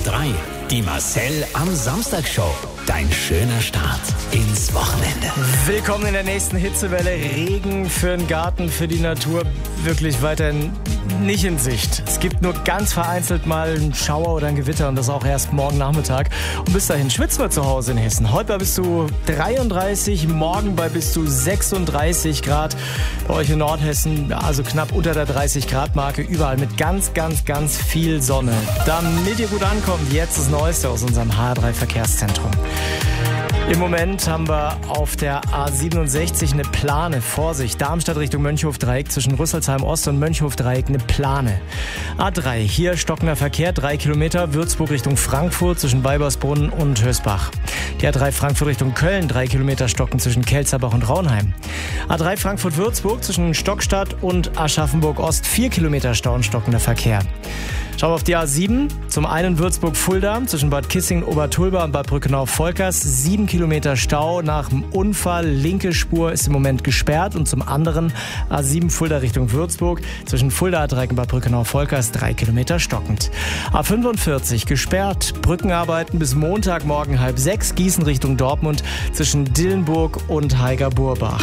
SWR3, die Marcel am Samstag Show. Dein schöner Start ins Wochenende. Willkommen in der nächsten Hitzewelle. Regen für den Garten, für die Natur wirklich weiterhin nicht in Sicht. Es gibt nur ganz vereinzelt mal einen Schauer oder ein Gewitter und das auch erst morgen Nachmittag. Und bis dahin schwitzen wir zu Hause in Hessen. Heute bei bis zu 33, morgen bei bis zu 36 Grad. Bei euch in Nordhessen also knapp unter der 30 Grad Marke. Überall mit ganz viel Sonne. Damit ihr gut ankommt, jetzt das Neueste aus unserem HR3 Verkehrszentrum. Im Moment haben wir auf der A67 eine Plane. Vorsicht, Darmstadt Richtung Mönchhof-Dreieck zwischen Rüsselsheim Ost und Mönchhof-Dreieck eine Plane. A3, hier stockender Verkehr, 3 Kilometer, Würzburg Richtung Frankfurt zwischen Weibersbrunn und Hösbach. Die A3 Frankfurt Richtung Köln, 3 Kilometer stocken zwischen Kelzerbach und Raunheim. A3 Frankfurt-Würzburg zwischen Stockstadt und Aschaffenburg-Ost, 4 Kilometer Stau und stockender Verkehr. Schauen wir auf die A7, zum einen Würzburg-Fulda zwischen Bad Kissingen, Obertulba und Bad Brückenau-Volkers, 7 Kilometer Stau nach dem Unfall, linke Spur ist im Moment gesperrt und zum anderen A7 Fulda Richtung Würzburg zwischen Fulda-Dreieck und Bad Brückenau-Volkers, 3 Kilometer stockend. A45 gesperrt, Brückenarbeiten bis Montagmorgen 5:30, Gießen Richtung Dortmund zwischen Dillenburg und Heiger-Burbach.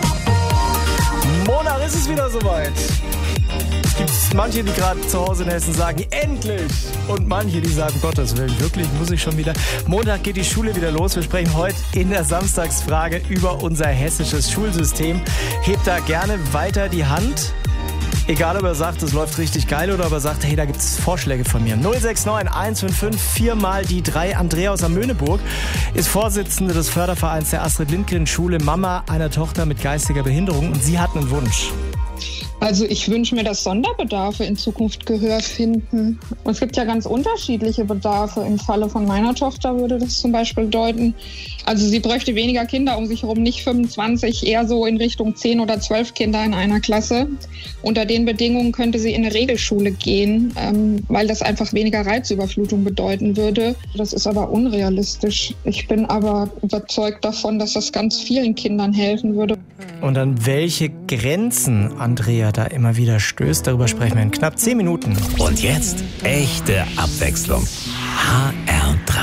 Montag ist es wieder soweit. Es gibt manche, die gerade zu Hause in Hessen sagen, endlich! Und manche, die sagen, Gottes Willen, wirklich, muss ich schon wieder? Montag geht die Schule wieder los. Wir sprechen heute in der Samstagsfrage über unser hessisches Schulsystem. Hebt da gerne weiter die Hand. Egal, ob er sagt, es läuft richtig geil oder ob er sagt, hey, da gibt es Vorschläge von mir. 069 155 4 mal die 3. Andrea aus Amöneburg ist Vorsitzende des Fördervereins der Astrid-Lindgren-Schule, Mama einer Tochter mit geistiger Behinderung und sie hat einen Wunsch. Also ich wünsche mir, dass Sonderbedarfe in Zukunft Gehör finden. Und es gibt ja ganz unterschiedliche Bedarfe. Im Falle von meiner Tochter würde das zum Beispiel bedeuten, also sie bräuchte weniger Kinder um sich herum, nicht 25, eher so in Richtung 10 oder 12 Kinder in einer Klasse. Unter den Bedingungen könnte sie in eine Regelschule gehen, weil das einfach weniger Reizüberflutung bedeuten würde. Das ist aber unrealistisch. Ich bin aber überzeugt davon, dass das ganz vielen Kindern helfen würde. Und an welche Grenzen Andrea da immer wieder stößt, darüber sprechen wir in knapp 10 Minuten. Und jetzt echte Abwechslung. HR